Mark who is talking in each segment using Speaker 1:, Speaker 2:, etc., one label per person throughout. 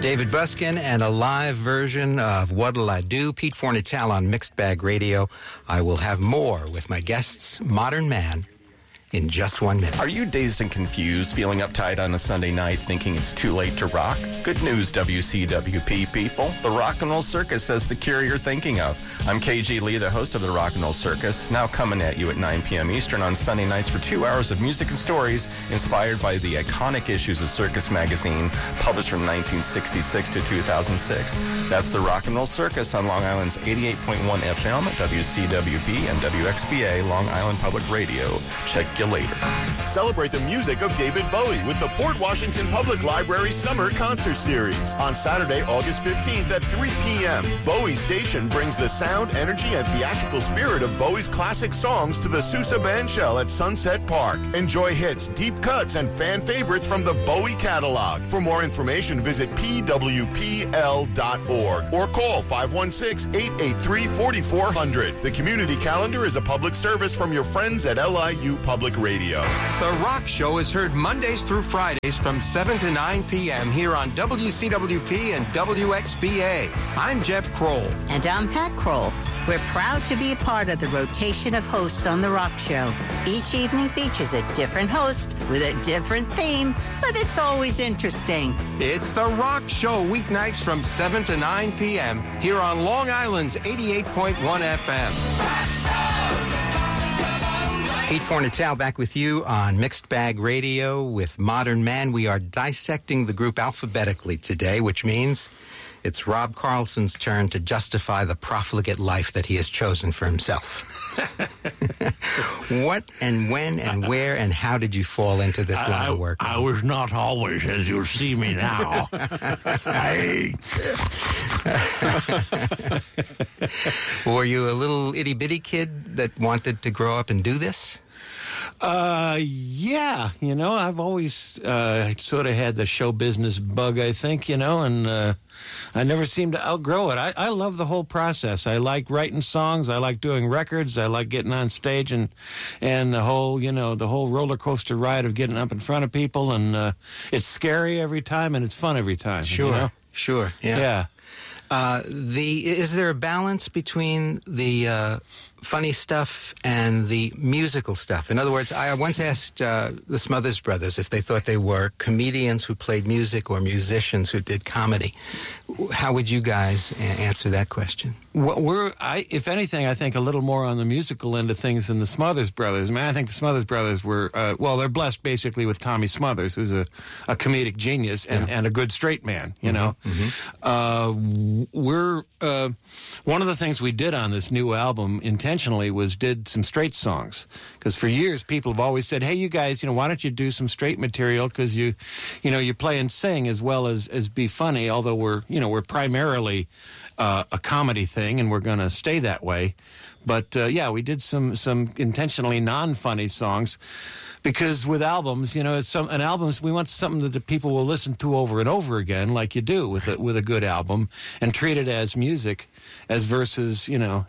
Speaker 1: David Buskin and a live version of What'll I Do? Pete Fornital on Mixed Bag Radio. I will have more with my guests, Modern Man, in just 1 minute.
Speaker 2: Are you dazed and confused, feeling uptight on a Sunday night, thinking it's too late to rock? Good news, WCWP people. The Rock and Roll Circus has the cure you're thinking of. I'm KG Lee, the host of the Rock and Roll Circus, now coming at you at 9 p.m. Eastern on Sunday nights for 2 hours of music and stories inspired by the iconic issues of Circus Magazine, published from 1966 to 2006. That's the Rock and Roll Circus on Long Island's 88.1 FM, WCWP, and WXBA, Long Island Public Radio. Check you later.
Speaker 3: Celebrate the music of David Bowie with the Port Washington Public Library Summer Concert Series. On Saturday, August 15th at 3 p.m., Bowie Station brings the sound, energy, and theatrical spirit of Bowie's classic songs to the Sousa Bandshell at Sunset Park. Enjoy hits, deep cuts, and fan favorites from the Bowie catalog. For more information, visit pwpl.org or call 516-883-4400. The community calendar is a public service from your friends at LIU Public Radio.
Speaker 4: The Rock Show is heard Mondays through Fridays from 7 to 9 p.m. here on WCWP and WXBA. I'm Jeff Kroll.
Speaker 5: And I'm Pat Kroll. We're proud to be a part of the rotation of hosts on The Rock Show. Each evening features a different host with a different theme, but it's always interesting.
Speaker 4: It's The Rock Show, weeknights from 7 to 9 p.m. here on Long Island's 88.1 FM.
Speaker 1: Pete Fornital back with you on Mixed Bag Radio with Modern Man. We are dissecting the group alphabetically today, which means it's Rob Carlson's turn to justify the profligate life that he has chosen for himself. What and when and where and how did you fall into this line of work?
Speaker 6: I was not always as you see me now.
Speaker 1: Were you a little itty-bitty kid that wanted to grow up and do this?
Speaker 6: Yeah, I've always sort of had the show business bug, I think, and I never seemed to outgrow it. I love the whole process. I like writing songs. I like doing records. I like getting on stage and the whole, the whole roller coaster ride of getting up in front of people. And it's scary every time and it's fun every time.
Speaker 1: Sure, yeah.
Speaker 6: Yeah.
Speaker 1: Is there a balance between the funny stuff and the musical stuff? In other words, I once asked the Smothers Brothers if they thought they were comedians who played music or musicians who did comedy. How would you guys answer that question?
Speaker 6: Well, if anything, I think a little more on the musical end of things than the Smothers Brothers. I think the Smothers Brothers were, they're blessed basically with Tommy Smothers, who's a comedic genius and a good straight man, know.
Speaker 1: Mm-hmm.
Speaker 6: We're one of the things we did on this new album intentionally was did some straight songs, because for years people have always said, hey, you guys, why don't you do some straight material, because you play and sing as well as be funny, although we're primarily a comedy thing and we're going to stay that way. But we did some intentionally non-funny songs, because with albums, albums, we want something that the people will listen to over and over again, like you do with a good album, and treat it as music, as versus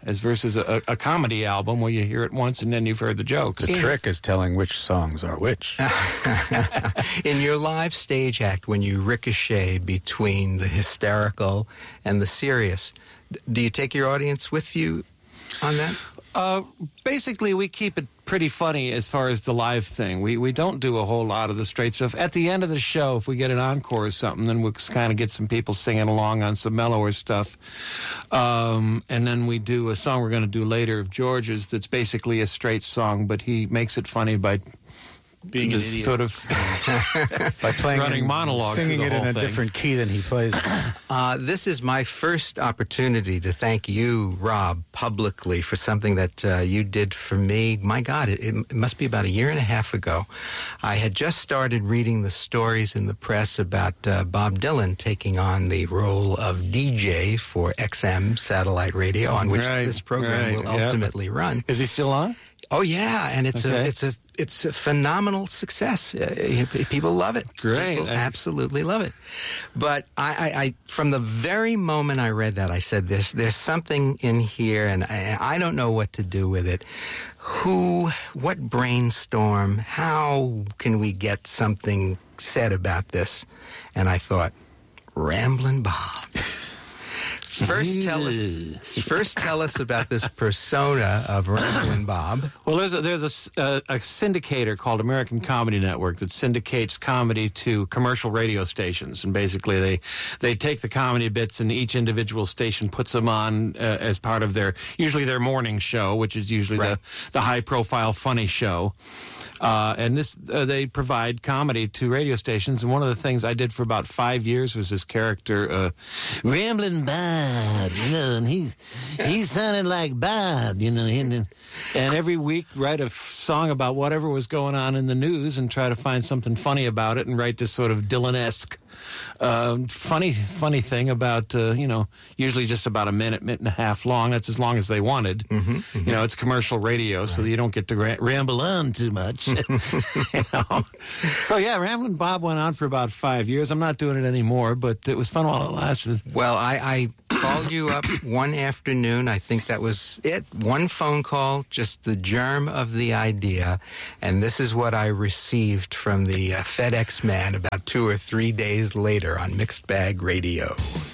Speaker 6: a comedy album where you hear it once and then you've heard the jokes.
Speaker 7: The trick is telling which songs are which.
Speaker 1: In your live stage act, when you ricochet between the hysterical and the serious, do you take your audience with you on that?
Speaker 6: Basically, we keep it pretty funny as far as the live thing. We don't do a whole lot of the straight stuff. At the end of the show, if we get an encore or something, then we'll kind of get some people singing along on some mellower stuff. And then we do a song we're going to do later of George's that's basically a straight song, but he makes it funny by
Speaker 7: being an idiot,
Speaker 6: sort of
Speaker 7: by playing
Speaker 6: running monologue,
Speaker 7: singing it in a
Speaker 6: thing.
Speaker 7: different key than he plays.
Speaker 1: This is my first opportunity to thank you, Rob, publicly for something that you did for me. My God, it must be about 1.5 years ago. I had just started reading the stories in the press about Bob Dylan taking on the role of DJ for XM satellite radio, on which this program will ultimately run.
Speaker 6: Is he still on?
Speaker 1: Oh yeah, and it's a phenomenal success. People love it.
Speaker 6: Great.
Speaker 1: People absolutely love it. But I from the very moment I read that, I said, there's something in here, and I don't know what to do with it. What brainstorm? How can we get something said about this? And I thought, Ramblin' Bob. First tell us about this persona of Ramblin' Bob.
Speaker 6: Well, there's a syndicator called American Comedy Network that syndicates comedy to commercial radio stations, and basically they take the comedy bits and each individual station puts them on as part of usually their morning show, which is usually the high profile funny show. And they provide comedy to radio stations. And one of the things I did for about 5 years was this character, Ramblin' Bob, and he sounded like Bob, and every week write a song about whatever was going on in the news and try to find something funny about it and write this sort of Dylan-esque funny thing about, usually just about a minute and a half long. That's as long as they wanted. Mm-hmm. It's commercial radio, so you don't get to ramble on too much. So, yeah, Ramblin' Bob went on for about 5 years. I'm not doing it anymore, but it was fun while it lasted.
Speaker 1: Well, I called you up one afternoon. I think that was it. One phone call, just the germ of the idea. And this is what I received from the FedEx man about 2 or 3 days later on Mixed Bag Radio.